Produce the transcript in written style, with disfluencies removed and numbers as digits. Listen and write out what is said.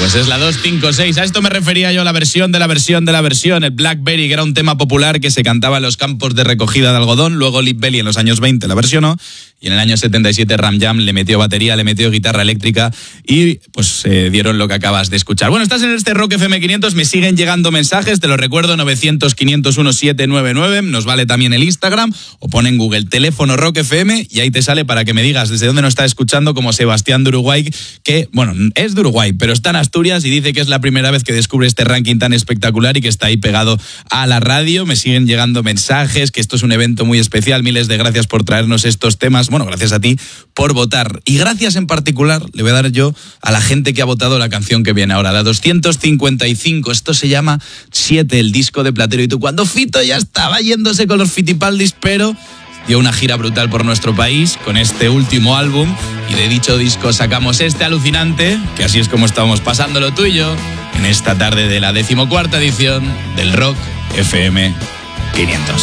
Pues es la 256. A esto me refería yo, la versión de la versión de la versión. El Blackberry, que era un tema popular que se cantaba en los campos de recogida de algodón. Luego Lead Belly en los años 20 la versionó. Y en el año 77 Ram Jam le metió batería, le metió guitarra eléctrica y pues dieron lo que acabas de escuchar. Bueno, estás en este Rock FM 500, me siguen llegando mensajes, te lo recuerdo, 900-501-799, nos vale también el Instagram, o pon en Google teléfono Rock FM y ahí te sale para que me digas desde dónde nos está escuchando, como Sebastián de Uruguay, que, bueno, es de Uruguay, pero está en Asturias y dice que es la primera vez que descubre este ranking tan espectacular y que está ahí pegado a la radio. Me siguen llegando mensajes, que esto es un evento muy especial, miles de gracias por traernos estos temas. Bueno, gracias a ti por votar. Y gracias en particular le voy a dar yo a la gente que ha votado la canción que viene ahora, la 255. Esto se llama 7, el disco de Platero y tú. Cuando Fito ya estaba yéndose con los Fitipaldis, pero dio una gira brutal por nuestro país con este último álbum. Y de dicho disco sacamos este alucinante, que así es como estamos pasándolo tú y yo en esta tarde de la 14ª edición del Rock FM 500.